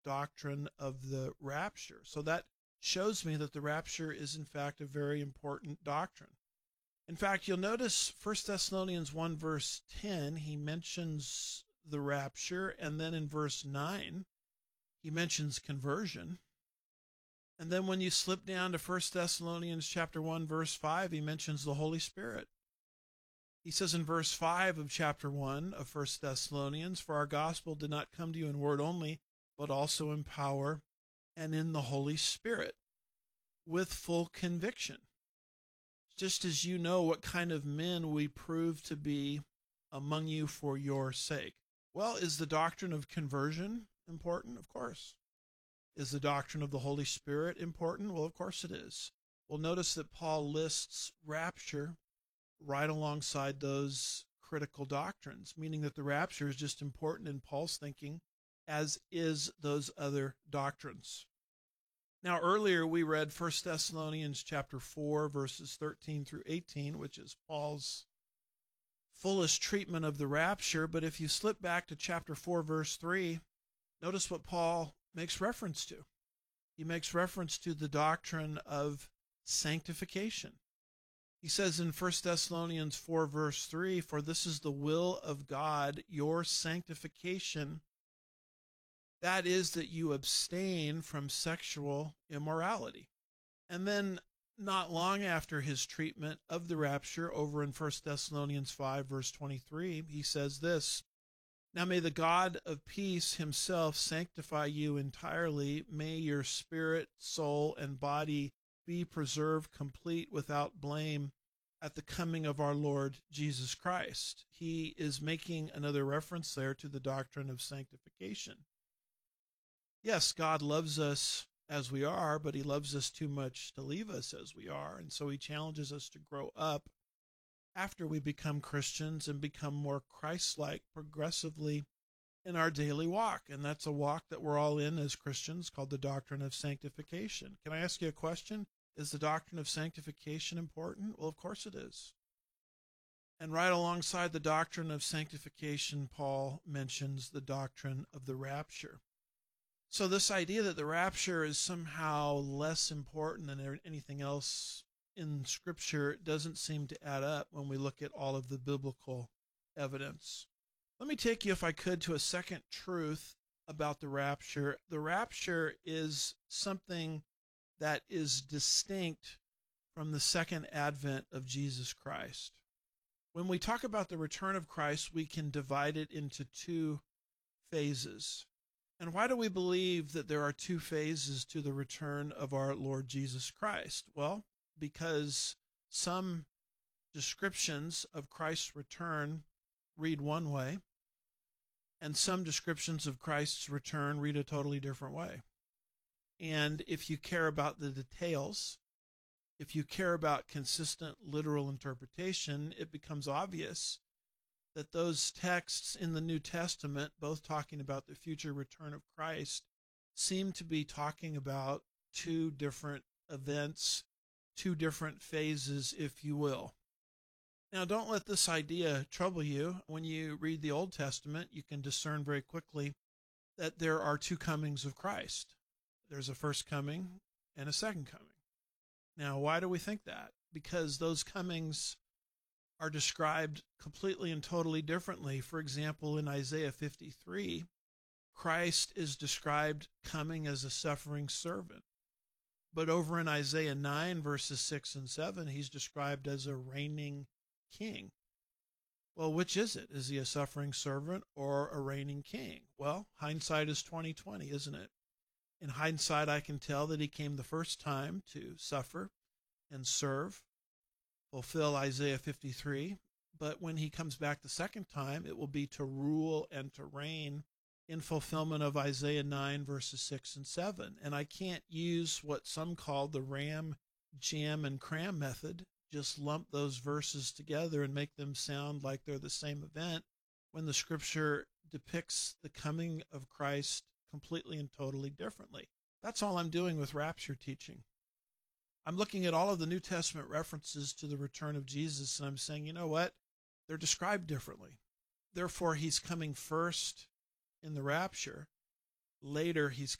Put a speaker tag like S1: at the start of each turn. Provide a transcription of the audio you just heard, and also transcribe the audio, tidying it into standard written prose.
S1: doctrine of the rapture. So that shows me that the rapture is in fact a very important doctrine. In fact, you'll notice 1 Thessalonians 1 verse 10, he mentions the rapture, and then in verse 9, he mentions conversion. And then when you slip down to 1 Thessalonians chapter 1 verse 5, he mentions the Holy Spirit. He says in verse 5 of chapter 1 of 1 Thessalonians, "For our gospel did not come to you in word only, but also in power and in the Holy Spirit, with full conviction." Just as you know what kind of men we prove to be among you for your sake. Well, is the doctrine of conversion important? Of course. Is the doctrine of the Holy Spirit important? Well, of course it is. Well, notice that Paul lists rapture right alongside those critical doctrines, meaning that the rapture is just important in Paul's thinking, as is those other doctrines. Now, earlier we read 1 Thessalonians chapter 4, verses 13 through 18, which is Paul's fullest treatment of the rapture. But if you slip back to chapter 4, verse 3, notice what Paul makes reference to. He makes reference to the doctrine of sanctification. He says in 1 Thessalonians 4, verse 3, "For this is the will of God, your sanctification, that is, that you abstain from sexual immorality." And then not long after his treatment of the rapture, over in 1 Thessalonians 5, verse 23, he says this, "Now may the God of peace himself sanctify you entirely. May your spirit, soul, and body be preserved complete without blame at the coming of our Lord Jesus Christ." He is making another reference there to the doctrine of sanctification. Yes, God loves us as we are, but he loves us too much to leave us as we are. And so he challenges us to grow up after we become Christians and become more Christ-like progressively in our daily walk. And that's a walk that we're all in as Christians, called the doctrine of sanctification. Can I ask you a question? Is the doctrine of sanctification important? Well, of course it is. And right alongside the doctrine of sanctification, Paul mentions the doctrine of the rapture. So this idea that the rapture is somehow less important than anything else in Scripture doesn't seem to add up when we look at all of the biblical evidence. Let me take you, if I could, to a second truth about the rapture. The rapture is something that is distinct from the second advent of Jesus Christ. When we talk about the return of Christ, we can divide it into two phases. And why do we believe that there are two phases to the return of our Lord Jesus Christ? Well, because some descriptions of Christ's return read one way, and some descriptions of Christ's return read a totally different way. And if you care about the details, if you care about consistent literal interpretation, it becomes obvious that those texts in the New Testament, both talking about the future return of Christ, seem to be talking about two different events, two different phases, if you will. Now, don't let this idea trouble you. When you read the Old Testament, you can discern very quickly that there are two comings of Christ. There's a first coming and a second coming. Now, why do we think that? Because those comings are described completely and totally differently. For example, in Isaiah 53, Christ is described coming as a suffering servant. But over in Isaiah 9, verses 6 and 7, he's described as a reigning king. Well, which is it? Is he a suffering servant or a reigning king? Well, hindsight is 20/20, isn't it? In hindsight, I can tell that he came the first time to suffer and serve, fulfill Isaiah 53. But when he comes back the second time, it will be to rule and to reign in fulfillment of Isaiah 9, verses 6 and 7. And I can't use what some call the ram, jam, and cram method, just lump those verses together and make them sound like they're the same event, when the Scripture depicts the coming of Christ completely and totally differently. That's all I'm doing with rapture teaching. I'm looking at all of the New Testament references to the return of Jesus, and I'm saying, you know what? They're described differently. Therefore, he's coming first in the rapture, later he's